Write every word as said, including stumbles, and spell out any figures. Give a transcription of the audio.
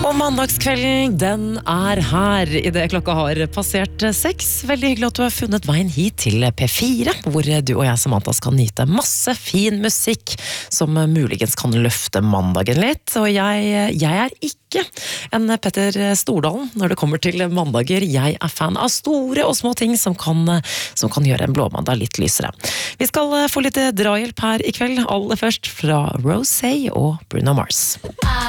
Og mandagskvelden, den er her i det klokka har passert seks. Veldig hyggelig at du har funnet veien hit til P fire, hvor du og jeg, Samantha, skal nyte masse fin musikk som muligens kan løfte mandagen litt. Og jeg, jeg er ikke en Petter Stordalen når det kommer til mandager. Jeg er fan av store og små ting som kan, som kan gjøre en blåmandag litt lysere. Vi skal få litt drahjelp her i kveld, aller først fra Rosé og Bruno Mars.